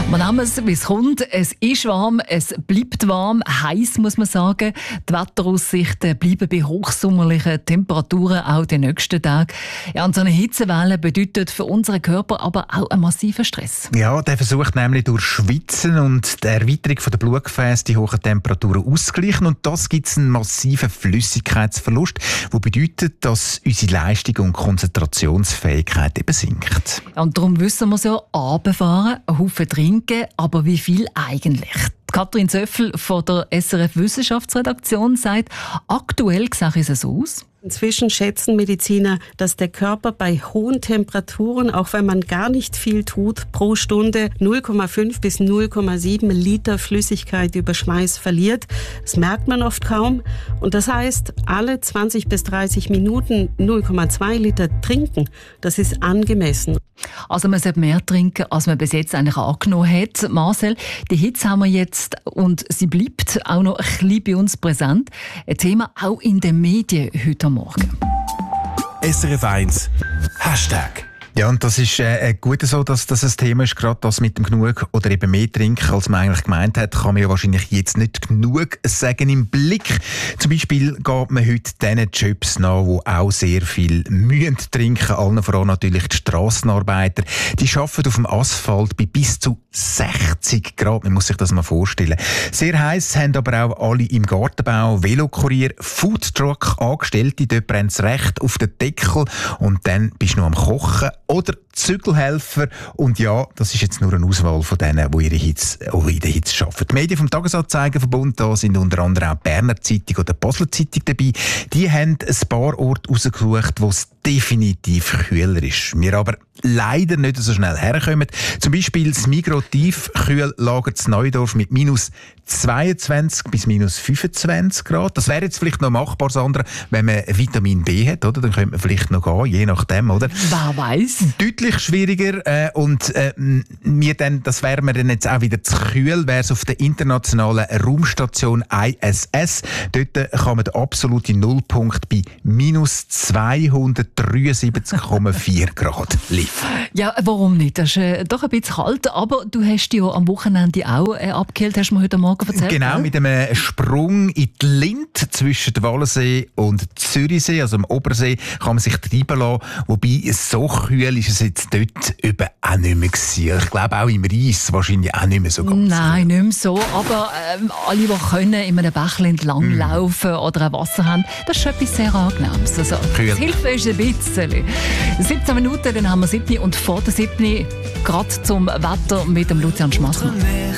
Wir nehmen es, wie es kommt. Es ist warm, es bleibt warm, heiß muss man sagen. Die Wetteraussichten bleiben bei hochsommerlichen Temperaturen auch die nächsten Tage. Ja, und so eine Hitzewelle bedeutet für unseren Körper aber auch einen massiven Stress. Ja, der versucht nämlich durch Schwitzen und die Erweiterung der Blutgefäße die hohen Temperaturen auszugleichen. Und das gibt einen massiven Flüssigkeitsverlust, der bedeutet, dass unsere Leistung und Konzentrationsfähigkeit eben sinkt. Ja, und darum wissen wir so, runterfahren, einen Haufen trinken, aber wie viel eigentlich? Katrin Söffel von der SRF Wissenschaftsredaktion sagt, aktuell sieht es so aus. Inzwischen schätzen Mediziner, dass der Körper bei hohen Temperaturen, auch wenn man gar nicht viel tut, pro Stunde 0,5 bis 0,7 Liter Flüssigkeit über Schweiß verliert. Das merkt man oft kaum. Und das heißt, alle 20 bis 30 Minuten 0,2 Liter trinken, das ist angemessen. Also man sollte mehr trinken, als man bis jetzt eigentlich angenommen hat. Marcel, die Hitze haben wir jetzt und sie bleibt auch noch ein bisschen bei uns präsent. Ein Thema auch in den Medien heute Morgen. SRF 1 Hashtag. Ja, und das ist gut so, dass das ein Thema ist, gerade das mit dem genug oder eben mehr trinken, als man eigentlich gemeint hat, kann man ja wahrscheinlich jetzt nicht genug sagen im Blick. Zum Beispiel geht man heute diesen Jobs nach, die auch sehr viel müssen trinken, allen voran natürlich die Strassenarbeiter. Die arbeiten auf dem Asphalt bei bis zu 60 Grad, man muss sich das mal vorstellen. Sehr heiß haben aber auch alle im Gartenbau, Velokurier, Foodtruck, Angestellte, dort brennt es recht auf den Deckel und dann bist du noch am Kochen. Oder Zügelhelfer. Und ja, das ist jetzt nur eine Auswahl von denen, die in der Hitze arbeiten. Die Medien vom Tagesanzeigenverbund, da sind unter anderem auch die Berner Zeitung oder die Basler Zeitung dabei. Die haben ein paar Orte rausgesucht, wo es definitiv kühler ist. Wir aber leider nicht so schnell herkommen. Zum Beispiel das Migros Tiefkühllager zu Neudorf mit minus 22 bis minus 25 Grad. Das wäre jetzt vielleicht noch machbar, Sandra, wenn man Vitamin B hat, oder? Dann könnte man vielleicht noch gehen, je nachdem, oder? Wer weiss? Deutlich schwieriger das wäre mir dann jetzt auch wieder zu kühl, wäre es auf der internationalen Raumstation ISS. Dort kann man den absoluten Nullpunkt bei minus 273,4 Grad liefern. Ja, warum nicht? Das ist doch ein bisschen kalt, aber du hast dich ja am Wochenende auch abgekühlt, hast du mir heute Morgen erzählt. Genau, mit einem Sprung in die Lind zwischen dem Wallensee und Zürichsee, also am Obersee, kann man sich treiben lassen. Wobei, so kühl ist es jetzt dort eben auch nicht mehr gewesen. Ich glaube auch im Reis wahrscheinlich auch nicht mehr so ganz. Nein, nicht mehr so. Aber alle, die können, in einem Bächlein entlang laufen oder ein Wasser haben, das ist schon etwas sehr Angenehmes. Also, das hilft uns ein bisschen. 17 Minuten, dann haben wir 7 und vor der 7 gerade zum Wetter mit dem Lucian Schmassmann.